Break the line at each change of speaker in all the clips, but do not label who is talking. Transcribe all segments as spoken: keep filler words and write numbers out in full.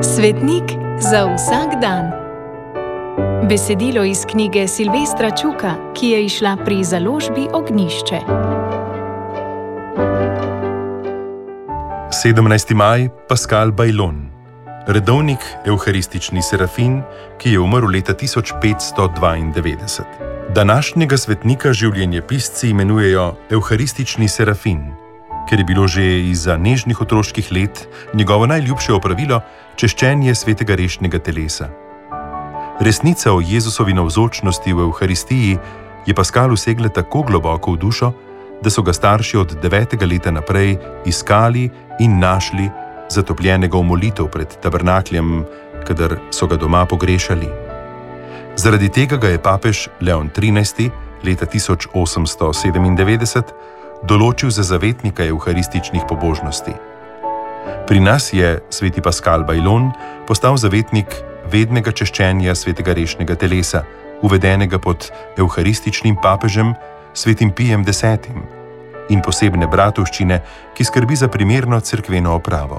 Svetnik za vsak dan. Besedilo iz knjige Silvestra Čuka, ki je izšla pri založbi Ognjišče.
sedemnajsti maj, Pascal Baillon, redovnik evharistični serafin, ki je umrl leta tisoč petsto dvaindevetdeset. Današnjega svetnika življenjepisci imenujejo evharistični serafin, ker je bilo že izza nežnih otroških let njegovo najljubše opravilo češčenje svetega rešnega telesa. Resnica o Jezusovi navzočnosti v Evharistiji je Pascalu segla tako globoko v dušo, da so ga starši od devetega leta naprej iskali in našli zatopljenega v molitev pred tabernakljem, kadar so ga doma pogrešali. Zaradi tega ga je papež Leon trinajsti leta tisoč osemsto sedemindevetdeset določil za zavetnika evharističnih pobožnosti. Pri nas je sveti Pascal Baillon postal zavetnik vednega češčenja svetega rešnega telesa, uvedenega pod evharističnim papežem svetim Pijem desetim in posebne bratovščine, ki skrbi za primerno cerkveno opravo.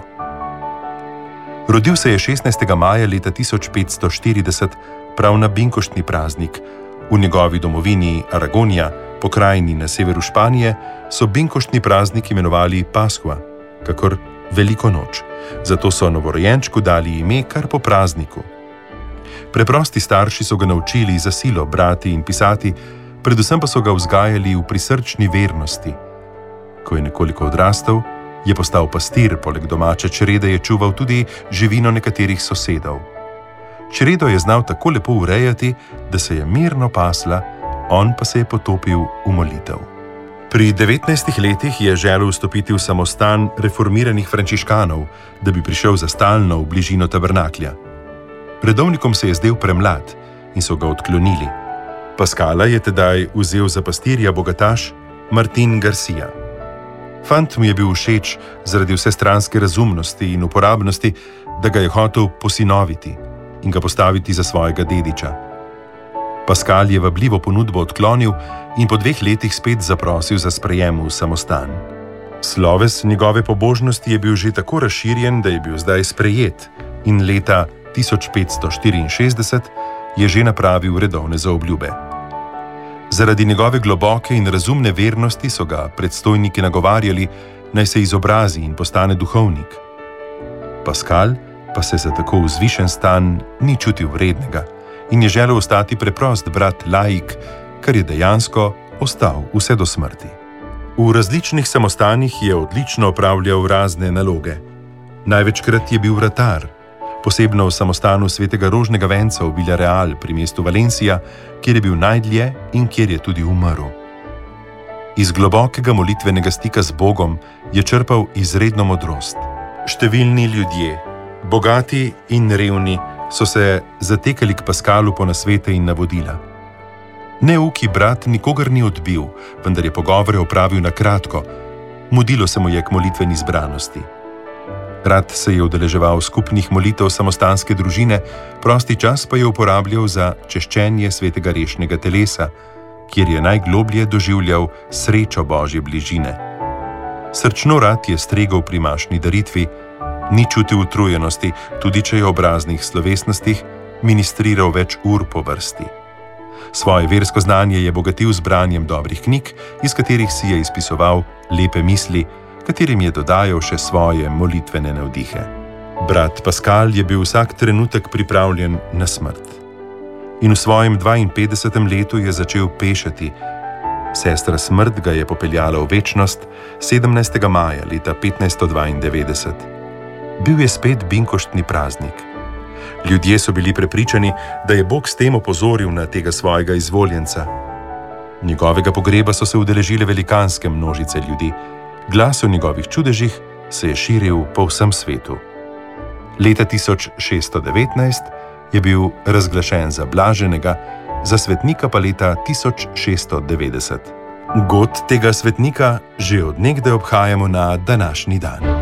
Rodil se je šestnajstega maja leta tisoč petsto štirideset prav na binkoštni praznik. V njegovi domovini Aragonija, pokrajini na severu Španije, so binkoštni praznik imenovali Pascua, kakor Veliko noč. Zato so novorojenčku dali ime kar po prazniku. Preprosti starši so ga naučili za silo brati in pisati, predvsem pa so ga vzgajali v prisrčni vernosti. Ko je nekoliko odrastel, je postal pastir, poleg domače črede je čuval tudi živino nekaterih sosedov. Čredo je znal tako lepo urejati, da se je mirno pasla, on pa se je potopil v molitev. Pri devetnajstih letih je želel vstopiti v samostan reformiranih frančiškanov, da bi prišel za stalno v bližino tabernaklja. Redovnikom se je zdel premlad in so ga odklonili. Pascala je tedaj vzel za pastirja bogataš Martin Garcia. Fant mu je bil všeč zaradi vsestranske razumnosti in uporabnosti, da ga je hotel posinoviti in ga postaviti za svojega dediča. Pascal je vabljivo ponudbo odklonil in po dveh letih spet zaprosil za sprejem v samostan. Sloves njegove pobožnosti je bil že tako razširjen, da je bil zdaj sprejet in leta tisoč petsto štiriinšestdeset je že napravil redovne zaobljube. Zaradi njegove globoke in razumne vernosti so ga predstojniki nagovarjali, naj se izobrazi in postane duhovnik. Pascal pa se za tako vzvišen stan ni čutil vrednega in je želel ostati preprost brat laik, kar je dejansko ostal vse do smrti. V različnih samostanih je odlično opravljal razne naloge. Največkrat je bil vratar, posebno v samostanu svetega Rožnega venca v Villareal pri mestu Valencia, kjer je bil najdlje in kjer je tudi umrl. Iz globokega molitvenega stika z Bogom je črpal izredno modrost. Številni ljudje, bogati in revni, so se zatekali k Pascalu po nasvete in navodila. Neuki brat nikogar ni odbil, vendar je pogovore opravil na kratko, mudilo se mu je k molitveni zbranosti. Rad se je udeleževal skupnih molitev samostanske družine, prosti čas pa je uporabljal za češčenje svetega rešnega telesa, kjer je najgloblje doživljal srečo Božje bližine. Srčno rad je stregel pri mašni daritvi, ni čutil utrujenosti, tudi če je ob raznih slovesnostih ministriral več ur po vrsti. Svoje versko znanje je bogatil z branjem dobrih knjig, iz katerih si je izpisoval lepe misli, katerim je dodajal še svoje molitvene navdihe. Brat Pascal je bil vsak trenutek pripravljen na smrt. In v svojem dvainpetdesetem letu je začel pešati. Sestra smrt ga je popeljala v večnost sedemnajstega maja leta petnajststo dvaindevetdeset. Bil je spet binkoštni praznik. Ljudje so bili prepričani, da je Bog s tem opozoril na tega svojega izvoljenca. Njegovega pogreba so se udeležile velikanske množice ljudi. Glas o njegovih čudežih se je širil po vsem svetu. Leta tisoč šeststo devetnajst je bil razglašen za blaženega, za svetnika pa leta tisoč šeststo devetdeset. God tega svetnika že od nekdaj obhajamo na današnji dan.